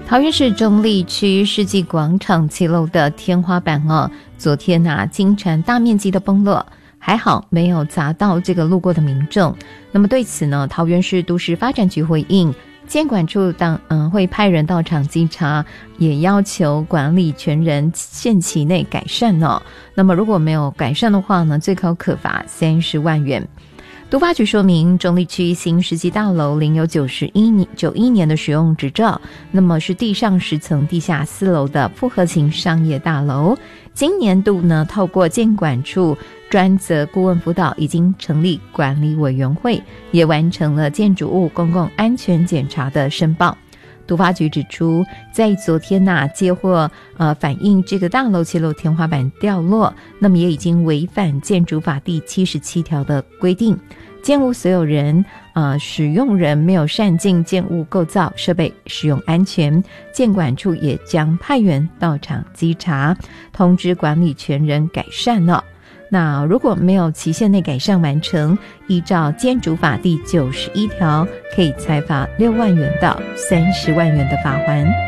桃园市中坜区世纪广场7楼的天花板昨天经蝉大面积的崩落，还好没有砸到这个路过的民众。那么对此呢，桃园市都市发展局回应，监管处会派人到场稽查，也要求管理权人限期内改善那么如果没有改善的话呢，最高可罚30万元。都发局说明，中坜区新世纪大楼领有91年的使用执照，那么是地上10层地下4楼的复合型商业大楼。今年度呢，透过监管处专责顾问辅导，已经成立管理委员会，也完成了建筑物公共安全检查的申报。都发局指出，在昨天接获反映这个大楼7楼天花板掉落，那么也已经违反建筑法第77条的规定，建物所有人使用人没有善尽建物构造设备使用安全，监管处也将派员到场稽查，通知管理权人改善那如果没有期限内改善完成，依照建筑法第91条，可以裁罚6万元到30万元的罚锾。